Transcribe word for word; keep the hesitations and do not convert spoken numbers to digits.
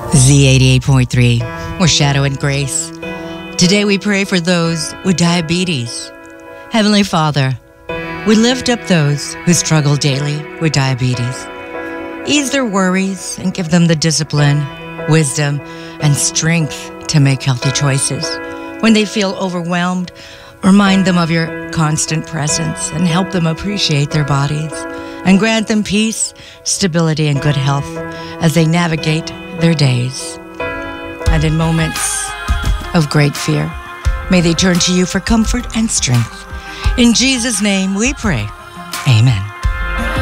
Z eighty-eight point three, we're Shadow and Grace. Today we pray for those with diabetes. Heavenly Father, we lift up those who struggle daily with diabetes. Ease their worries and give them the discipline, wisdom, and strength to make healthy choices. When they feel overwhelmed, remind them of your constant presence and help them appreciate their bodies. And grant them peace, stability, and good health as they navigate their days. And in moments of great fear, may they turn to you for comfort and strength. In Jesus' name we pray. Amen.